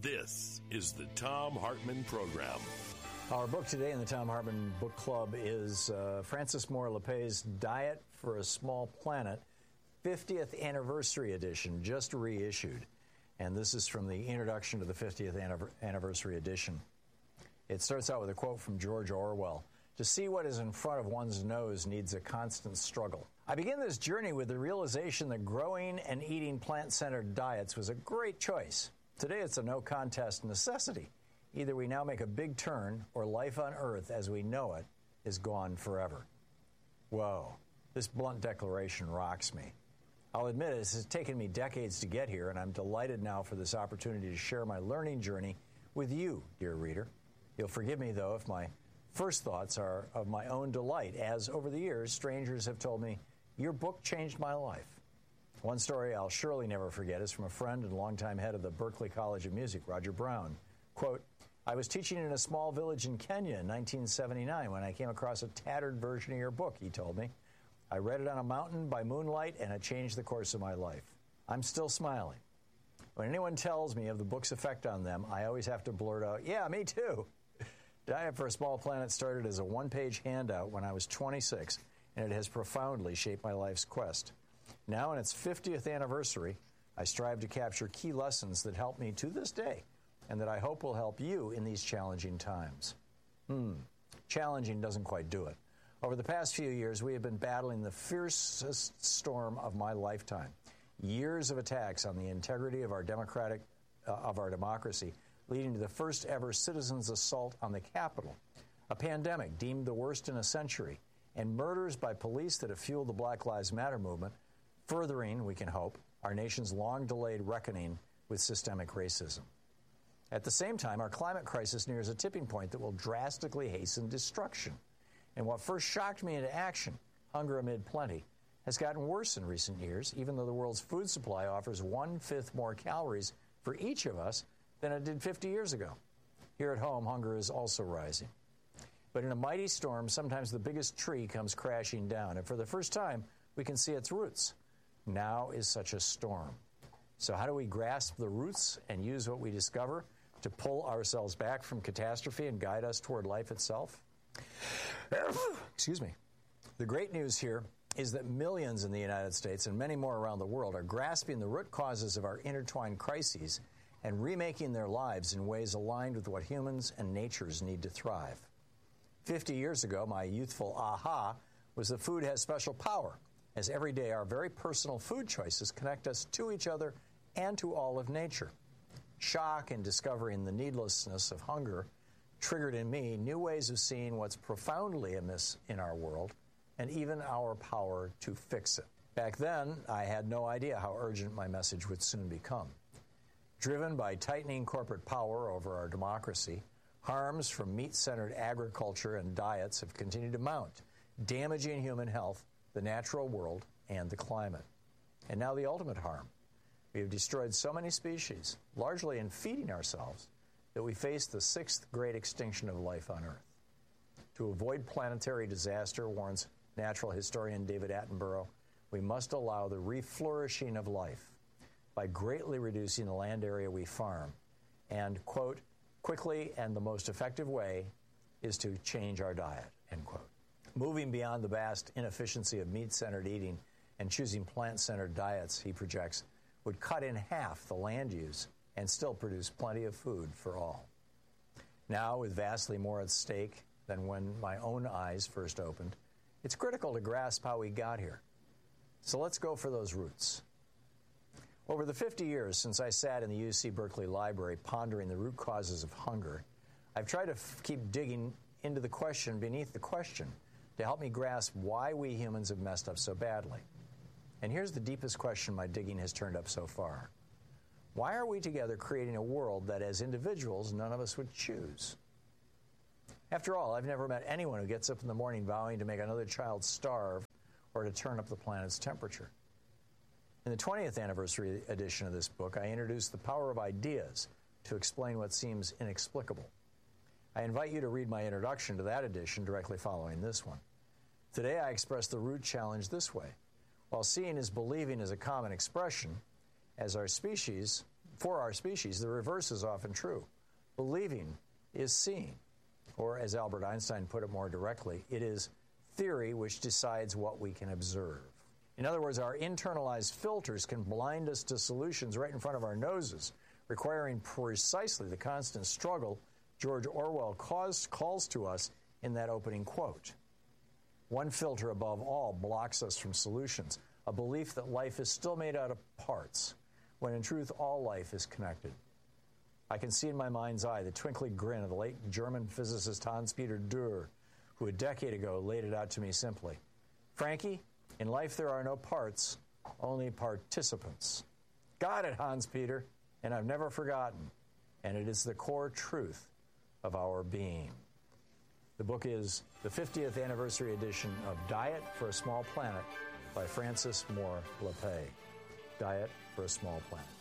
This is the Thom Hartmann Program. Our book today in the Thom Hartmann Book Club is Frances Moore Lappé's Diet for a Small Planet, 50th Anniversary Edition, just reissued. And this is from the introduction to the 50th Anniversary Edition. It starts out with a quote from George Orwell. To see what is in front of one's nose needs a constant struggle. I begin this journey with the realization that growing and eating plant-centered diets was a great choice. Today it's a no-contest necessity. Either we now make a big turn, or life on Earth as we know it is gone forever. Whoa, this blunt declaration rocks me. I'll admit it has taken me decades to get here, and I'm delighted now for this opportunity to share my learning journey with you, dear reader. You'll forgive me, though, if my first thoughts are of my own delight, as over the years, strangers have told me, your book changed my life. One story I'll surely never forget is from a friend and longtime head of the Berklee College of Music, Roger Brown. Quote, I was teaching in a small village in Kenya in 1979 when I came across a tattered version of your book, he told me. I read it on a mountain by moonlight, and it changed the course of my life. I'm still smiling. When anyone tells me of the book's effect on them, I always have to blurt out, yeah, me too. Diet for a Small Planet started as a one-page handout when I was 26, and it has profoundly shaped my life's quest. Now, in its 50th anniversary, I strive to capture key lessons that help me to this day, and that I hope will help you in these challenging times. Challenging doesn't quite do it. Over the past few years, we have been battling the fiercest storm of my lifetime. Years of attacks on the integrity of our democracy, leading to the first ever citizens' assault on the Capitol, a pandemic deemed the worst in a century, and murders by police that have fueled the Black Lives Matter movement, furthering, we can hope, our nation's long-delayed reckoning with systemic racism. At the same time, our climate crisis nears a tipping point that will drastically hasten destruction. And what first shocked me into action, hunger amid plenty, has gotten worse in recent years, even though the world's food supply offers 1/5 more calories for each of us than it did 50 years ago. Here at home, hunger is also rising. But in a mighty storm, sometimes the biggest tree comes crashing down, and for the first time, we can see its roots. Now is such a storm. So how do we grasp the roots and use what we discover to pull ourselves back from catastrophe and guide us toward life itself? Excuse me. The great news here is that millions in the United States and many more around the world are grasping the root causes of our intertwined crises and remaking their lives in ways aligned with what humans and natures need to thrive. 50 years ago, my youthful aha was that food has special power, as every day our very personal food choices connect us to each other and to all of nature. Shock in discovering the needlessness of hunger triggered in me new ways of seeing what's profoundly amiss in our world and even our power to fix it. Back then, I had no idea how urgent my message would soon become. Driven by tightening corporate power over our democracy, harms from meat-centered agriculture and diets have continued to mount, damaging human health, the natural world, and the climate. And now the ultimate harm. We have destroyed so many species, largely in feeding ourselves, that we face the 6th great extinction of life on Earth. To avoid planetary disaster, warns natural historian David Attenborough, we must allow the reflourishing of life by greatly reducing the land area we farm. And, quote, quickly and the most effective way is to change our diet, end quote. Moving beyond the vast inefficiency of meat-centered eating and choosing plant-centered diets, he projects, would cut in half the land use and still produce plenty of food for all. Now, with vastly more at stake than when my own eyes first opened, it's critical to grasp how we got here. So let's go for those roots. Over the 50 years since I sat in the UC Berkeley Library pondering the root causes of hunger, I've tried to keep digging into the question beneath the question to help me grasp why we humans have messed up so badly. And here's the deepest question my digging has turned up so far. Why are we together creating a world that as individuals none of us would choose? After all, I've never met anyone who gets up in the morning vowing to make another child starve or to turn up the planet's temperature. In the 20th anniversary edition of this book, I introduced the power of ideas to explain what seems inexplicable. I invite you to read my introduction to that edition directly following this one. Today, I express the root challenge this way. While seeing is believing is a common expression, as our species, For our species, the reverse is often true. Believing is seeing. Or, as Albert Einstein put it more directly, it is theory which decides what we can observe. In other words, our internalized filters can blind us to solutions right in front of our noses, requiring precisely the constant struggle George Orwell calls to us in that opening quote. One filter above all blocks us from solutions, a belief that life is still made out of parts, when in truth all life is connected. I can see in my mind's eye the twinkling grin of the late German physicist Hans-Peter Dürr, who a decade ago laid it out to me simply. Frankie, in life there are no parts, only participants. Got it, Hans-Peter, and I've never forgotten. And it is the core truth of our being. The book is the 50th anniversary edition of Diet for a Small Planet by Frances Moore Lappé. Diet for a Small Planet.